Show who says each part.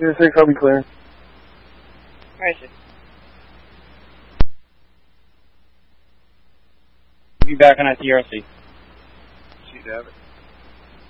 Speaker 1: Zero 6, I'll be clear.
Speaker 2: Where is it?
Speaker 3: Be back on that TRC.
Speaker 1: She'd have it.